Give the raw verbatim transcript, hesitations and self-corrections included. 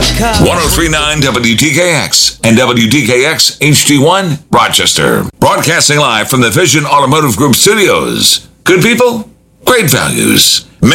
three point nine W T K X and W T K X H D one, Rochester. Broadcasting live from the Vision Automotive Group studios. Good people, great values.